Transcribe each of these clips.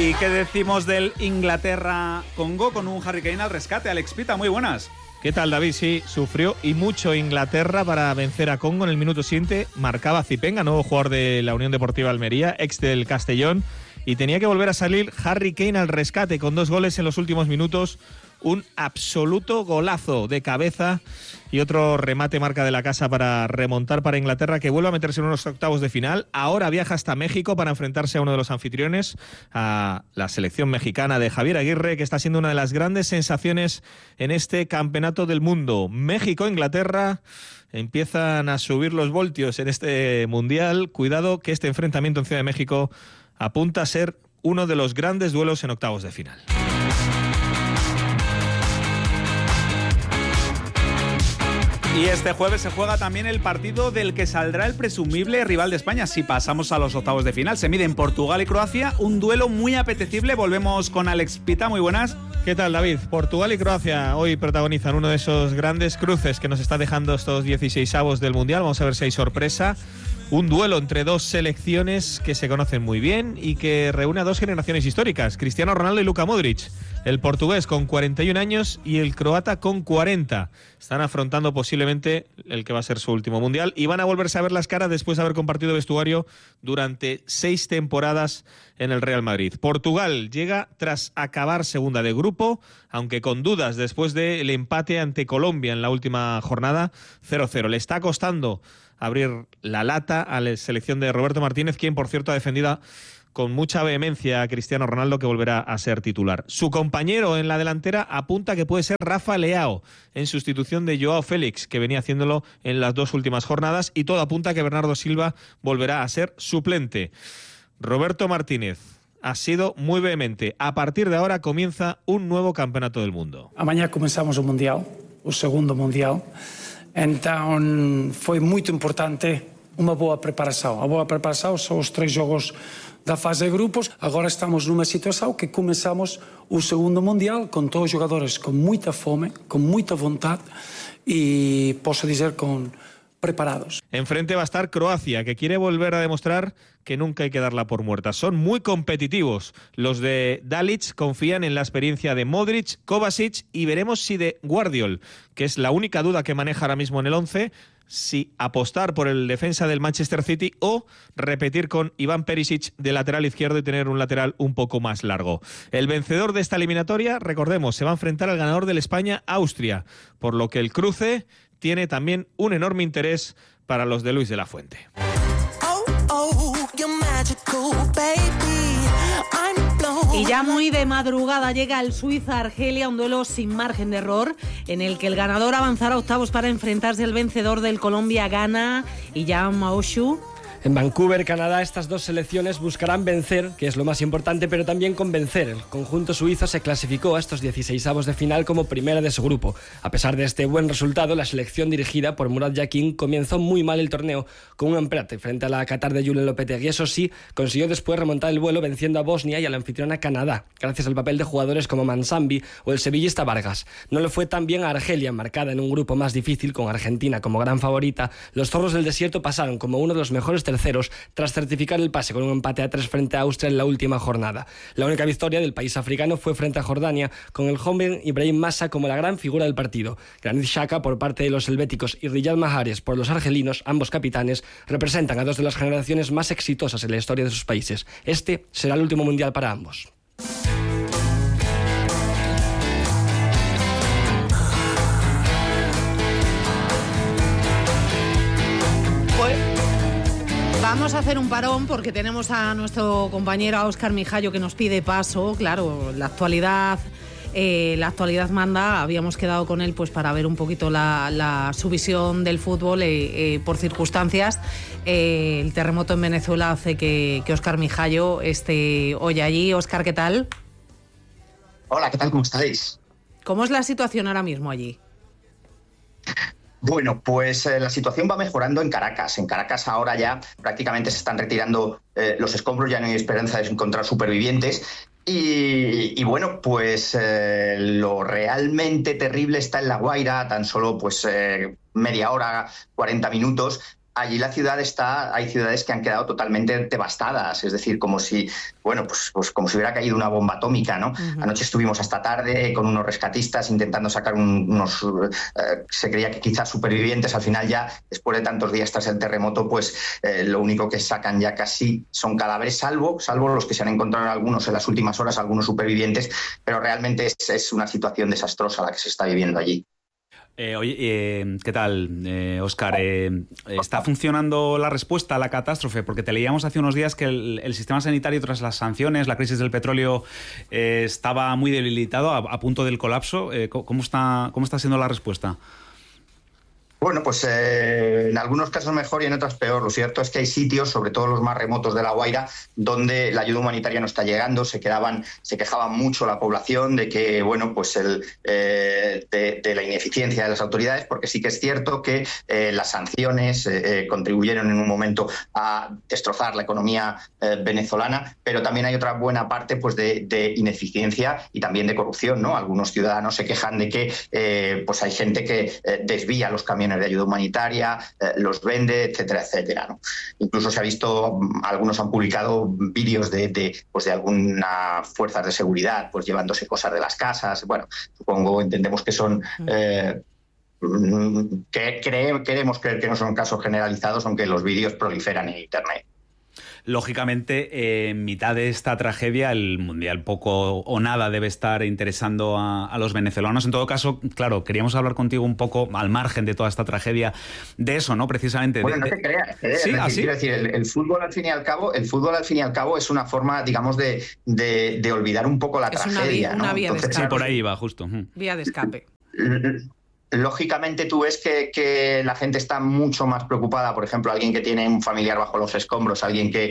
¿Y qué decimos del Inglaterra-Congo con un Harry Kane al rescate? Alex Pita, muy buenas. ¿Qué tal, David? Sí, sufrió y mucho Inglaterra para vencer a Congo en el minuto siguiente. Marcaba Zipenga, nuevo jugador de la Unión Deportiva Almería, ex del Castellón, y tenía que volver a salir Harry Kane al rescate con 2 goles en los últimos minutos. Un absoluto golazo de cabeza y otro remate marca de la casa para remontar para Inglaterra, que vuelve a meterse en unos octavos de final. Ahora viaja hasta México para enfrentarse a uno de los anfitriones, a la selección mexicana de Javier Aguirre, que está siendo una de las grandes sensaciones en este campeonato del mundo. México-Inglaterra empiezan a subir los voltios en este mundial. Cuidado que este enfrentamiento en Ciudad de México apunta a ser uno de los grandes duelos en octavos de final. Y este jueves se juega también el partido del que saldrá el presumible rival de España si pasamos a los octavos de final. Se miden Portugal y Croacia, un duelo muy apetecible. Volvemos con Alex Pita, muy buenas. ¿Qué tal, David? Portugal y Croacia hoy protagonizan uno de esos grandes cruces que nos está dejando estos 16avos del Mundial. Vamos a ver si hay sorpresa. Un duelo entre dos selecciones que se conocen muy bien y que reúne a 2 generaciones históricas, Cristiano Ronaldo y Luka Modric. El portugués con 41 años y el croata con 40. Están afrontando posiblemente el que va a ser su último mundial y van a volverse a ver las caras después de haber compartido vestuario durante 6 temporadas en el Real Madrid. Portugal llega tras acabar segunda de grupo, aunque con dudas después del empate ante Colombia en la última jornada, 0-0. Le está costando abrir la lata a la selección de Roberto Martínez, quien por cierto ha defendido con mucha vehemencia a Cristiano Ronaldo, que volverá a ser titular. Su compañero en la delantera apunta que puede ser Rafa Leao, en sustitución de Joao Félix, que venía haciéndolo en las 2 últimas jornadas, y todo apunta a que Bernardo Silva volverá a ser suplente. Roberto Martínez ha sido muy vehemente. A partir de ahora comienza un nuevo campeonato del mundo. Amanhã começamos o Mundial, o segundo Mundial. Então foi muito importante uma boa preparação. A boa preparação são os 3 jogos da fase de grupos. Agora estamos numa situação que começamos o segundo Mundial com todos os jogadores com muita fome, com muita vontade e posso dizer com preparados. Enfrente va a estar Croacia, que quiere volver a demostrar que nunca hay que darla por muerta. Son muy competitivos. Los de Dalic confían en la experiencia de Modric, Kovacic y veremos si de Guardiol, que es la única duda que maneja ahora mismo en el 11, si apostar por el defensa del Manchester City o repetir con Iván Perisic de lateral izquierdo y tener un lateral un poco más largo. El vencedor de esta eliminatoria, recordemos, se va a enfrentar al ganador del España-Austria, por lo que el cruce tiene también un enorme interés para los de Luis de la Fuente. Y ya muy de madrugada llega el Suiza-Argelia, un duelo sin margen de error, en el que el ganador avanzará a octavos para enfrentarse al vencedor del Colombia-Ghana y Jan Maoshu. En Vancouver, Canadá, estas 2 selecciones buscarán vencer, que es lo más importante, pero también convencer. El conjunto suizo se clasificó a estos 16avos de final como primera de su grupo. A pesar de este buen resultado, la selección dirigida por Murat Yakin comenzó muy mal el torneo con un empate frente a la Qatar de Julen Lopetegui. Eso sí, consiguió después remontar el vuelo venciendo a Bosnia y a la anfitriona Canadá, gracias al papel de jugadores como Mansambi o el sevillista Vargas. No le fue tan bien a Argelia, marcada en un grupo más difícil con Argentina como gran favorita. Los zorros del desierto pasaron como uno de los mejores terceros tras certificar el pase con un empate a 3 frente a Austria en la última jornada. La única victoria del país africano fue frente a Jordania, con el joven Ibrahim Massa como la gran figura del partido. Granit Xhaka por parte de los helvéticos y Riyad Mahrez por los argelinos, ambos capitanes, representan a 2 de las generaciones más exitosas en la historia de sus países. Este será el último mundial para ambos. Vamos a hacer un parón porque tenemos a nuestro compañero Óscar Mijallo que nos pide paso. Claro, la actualidad manda. Habíamos quedado con él pues para ver un poquito su visión del fútbol por circunstancias. El terremoto en Venezuela hace que Óscar Mijallo esté hoy allí. Óscar, ¿qué tal? Hola, ¿qué tal? ¿Cómo estáis? ¿Cómo es la situación ahora mismo allí? Bueno, pues la situación va mejorando en Caracas. En Caracas ahora ya prácticamente se están retirando los escombros, ya no hay esperanza de encontrar supervivientes. Y bueno, pues lo realmente terrible está en La Guaira, tan solo pues media hora, 40 minutos. allí la ciudad hay ciudades que han quedado totalmente devastadas, es decir, como si, bueno, pues como si hubiera caído una bomba atómica, ¿no? Uh-huh. Anoche estuvimos hasta tarde con unos rescatistas intentando sacar se creía que quizás supervivientes. Al final ya, después de tantos días tras el terremoto, pues lo único que sacan ya casi son cadáveres, salvo los que se han encontrado algunos en las últimas horas, algunos supervivientes, pero realmente es una situación desastrosa la que se está viviendo allí. Oye, ¿qué tal, Óscar? ¿Está funcionando la respuesta a la catástrofe? Porque te leíamos hace unos días que el sistema sanitario, tras las sanciones, la crisis del petróleo, estaba muy debilitado, a punto del colapso. ¿Cómo está siendo la respuesta? Bueno, pues en algunos casos mejor y en otros peor. Lo cierto es que hay sitios, sobre todo los más remotos de La Guaira, donde la ayuda humanitaria no está llegando. Se quejaban mucho la población de que, bueno, pues de la ineficiencia de las autoridades, porque sí que es cierto que las sanciones contribuyeron en un momento a destrozar la economía venezolana, pero también hay otra buena parte pues de ineficiencia y también de corrupción, ¿no? Algunos ciudadanos se quejan de que pues hay gente que desvía los camiones de ayuda humanitaria, los vende, etcétera, etcétera, ¿no? Incluso se ha visto, algunos han publicado vídeos de algunas fuerzas de seguridad pues llevándose cosas de las casas. Bueno, entendemos que son queremos creer que no son casos generalizados, aunque los vídeos proliferan en Internet. Lógicamente, en mitad de esta tragedia, el Mundial poco o nada debe estar interesando a los venezolanos. En todo caso, claro, queríamos hablar contigo un poco, al margen de toda esta tragedia, de eso, ¿no? Precisamente. Bueno, no te creas. ¿Sí? Quiero decir, el fútbol, al fin y al cabo, es una forma, digamos, de olvidar un poco la tragedia. Una vía de escape. Sí, por ahí va, justo. Vía de escape. Lógicamente tú ves que la gente está mucho más preocupada, por ejemplo, alguien que tiene un familiar bajo los escombros, alguien que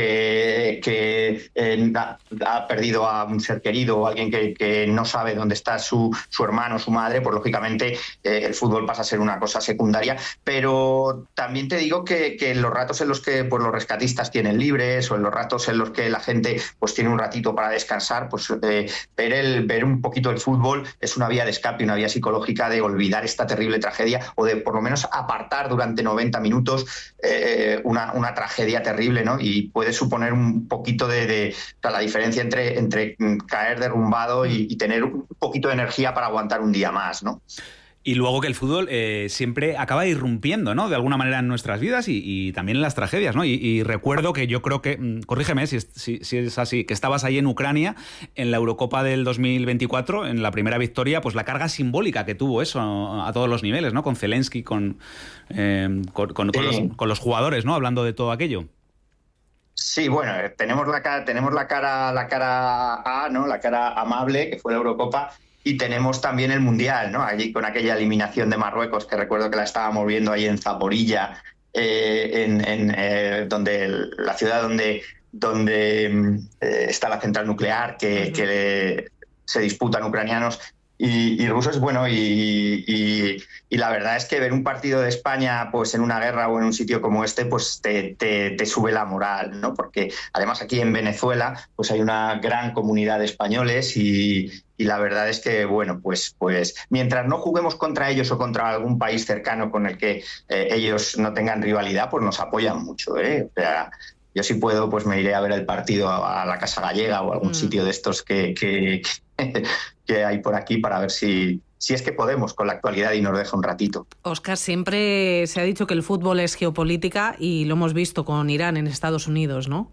ha perdido a un ser querido, o alguien que no sabe dónde está su hermano, su madre, pues lógicamente el fútbol pasa a ser una cosa secundaria. Pero también te digo que en los ratos en los que pues, los rescatistas tienen libres, o en los ratos en los que la gente pues tiene un ratito para descansar, pues ver un poquito el fútbol es una vía de escape, una vía psicológica de olvidar esta terrible tragedia, o de por lo menos apartar durante 90 minutos una tragedia terrible, ¿no? Y puede suponer un poquito de la diferencia entre caer derrumbado y tener un poquito de energía para aguantar un día más, ¿no? Y luego que el fútbol siempre acaba irrumpiendo, ¿no? De alguna manera en nuestras vidas y también en las tragedias, ¿no? Y recuerdo que yo creo que, corrígeme si es así, que estabas ahí en Ucrania en la Eurocopa del 2024, en la primera victoria, pues la carga simbólica que tuvo eso a todos los niveles, ¿no? Con Zelensky, con los jugadores, ¿no? Hablando de todo aquello. Sí, bueno, tenemos la cara A, ¿no? La cara amable, que fue la Eurocopa. Y tenemos también el Mundial, ¿no? Allí con aquella eliminación de Marruecos, que recuerdo que la estábamos viendo ahí en Zaporilla, donde la ciudad donde está la central nuclear, que se disputan ucranianos y rusos. Bueno, y la verdad es que ver un partido de España pues en una guerra o en un sitio como este pues te sube la moral, ¿no? Porque además aquí en Venezuela pues hay una gran comunidad de españoles y la verdad es que, bueno, pues mientras no juguemos contra ellos o contra algún país cercano con el que ellos no tengan rivalidad, pues nos apoyan mucho, ¿eh? O sea, yo si puedo pues me iré a ver el partido a la Casa Gallega o a algún sitio de estos que hay por aquí para ver si es que podemos con la actualidad y nos deja un ratito. Óscar, siempre se ha dicho que el fútbol es geopolítica y lo hemos visto con Irán en Estados Unidos, ¿no?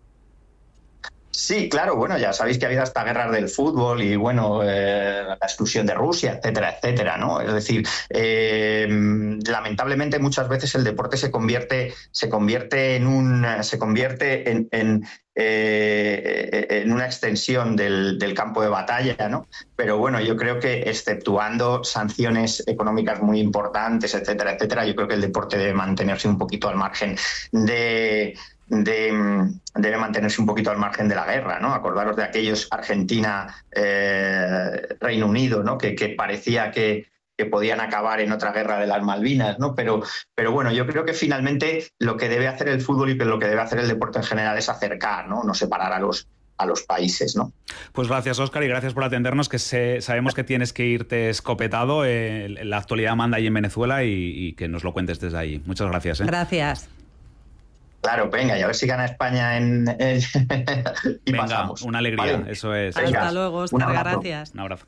Sí, claro, bueno, ya sabéis que ha habido hasta guerras del fútbol y, bueno, la exclusión de Rusia, etcétera, etcétera, ¿no? Es decir, lamentablemente muchas veces el deporte se convierte en una extensión del campo de batalla, ¿no? Pero bueno, yo creo que exceptuando sanciones económicas muy importantes, etcétera, etcétera, yo creo que el deporte debe mantenerse un poquito al margen debe mantenerse un poquito al margen de la guerra, ¿no? Acordaros de aquellos Argentina, Reino Unido, ¿no? Que parecía que podían acabar en otra guerra de las Malvinas, ¿no? Pero bueno, yo creo que finalmente lo que debe hacer el fútbol y lo que debe hacer el deporte en general es acercar, ¿no? No separar a los a los países, ¿no? Pues gracias, Óscar, y gracias por atendernos, que sabemos que tienes que irte escopetado. La actualidad manda ahí en Venezuela y que nos lo cuentes desde ahí. Muchas gracias. Gracias. Claro, venga, y a ver si gana España y venga, pasamos. Una alegría, ¿vale? Eso es. Venga, hasta luego, Óscar, gracias. Un abrazo.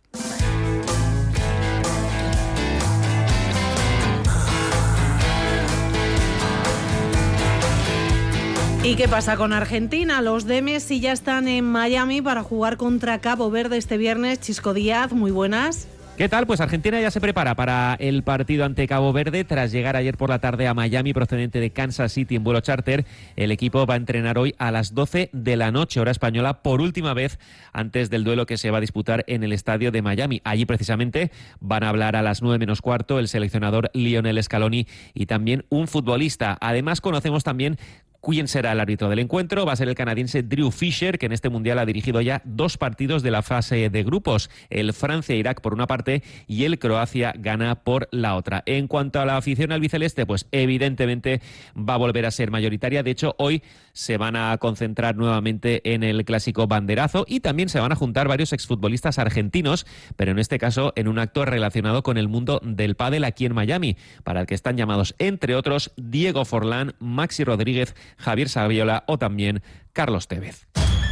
¿Y qué pasa con Argentina? Los de Messi ya están en Miami para jugar contra Cabo Verde este viernes. Chisco Díaz, muy buenas. ¿Qué tal? Pues Argentina ya se prepara para el partido ante Cabo Verde. Tras llegar ayer por la tarde a Miami procedente de Kansas City en vuelo charter, el equipo va a entrenar hoy a las 12 de la noche, hora española, por última vez antes del duelo que se va a disputar en el estadio de Miami. Allí precisamente van a hablar a las 9 menos cuarto el seleccionador Lionel Scaloni y también un futbolista. Además conocemos también quién será el árbitro del encuentro. Va a ser el canadiense Drew Fisher, que en este Mundial ha dirigido ya 2 partidos de la fase de grupos, el Francia-Irak por una parte y el Croacia-Ghana por la otra. En cuanto a la afición albiceleste, pues evidentemente va a volver a ser mayoritaria. De hecho, hoy se van a concentrar nuevamente en el clásico banderazo y también se van a juntar varios exfutbolistas argentinos, pero en este caso en un acto relacionado con el mundo del pádel aquí en Miami, para el que están llamados, entre otros, Diego Forlán, Maxi Rodríguez, Javier Saviola o también Carlos Tevez.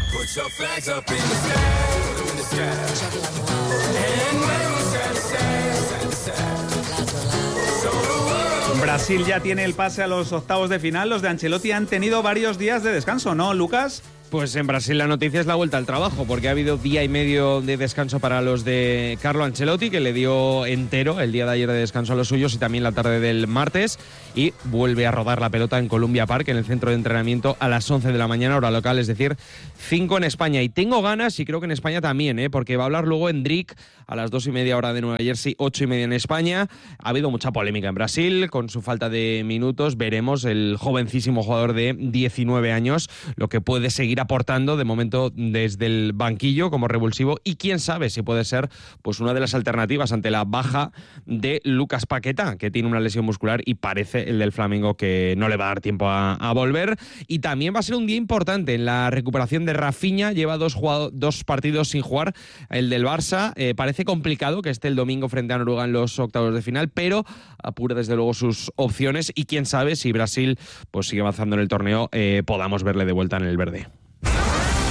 Brasil ya tiene el pase a los octavos de final. Los de Ancelotti han tenido varios días de descanso, ¿no, Lucas? Pues en Brasil la noticia es la vuelta al trabajo, porque ha habido día y medio de descanso para los de Carlo Ancelotti, que le dio entero el día de ayer de descanso a los suyos y también la tarde del martes, y vuelve a rodar la pelota en Columbia Park, en el centro de entrenamiento, a las 11 de la mañana, hora local, es decir, 5 en España. Y tengo ganas, y creo que en España también, porque va a hablar luego Endrick a las 2:30 hora de Nueva Jersey, 8:30 en España. Ha habido mucha polémica en Brasil con su falta de minutos. Veremos el jovencísimo jugador de 19 años, lo que puede seguir aportando de momento desde el banquillo como revulsivo, y quién sabe si puede ser pues una de las alternativas ante la baja de Lucas Paquetá, que tiene una lesión muscular y parece el del Flamengo que no le va a dar tiempo a volver. Y también va a ser un día importante en la recuperación de Rafinha. Lleva 2 partidos sin jugar, el del Barça. Parece complicado que esté el domingo frente a Noruega en los octavos de final, pero apura desde luego sus opciones, y quién sabe si Brasil pues sigue avanzando en el torneo, podamos verle de vuelta en el verde.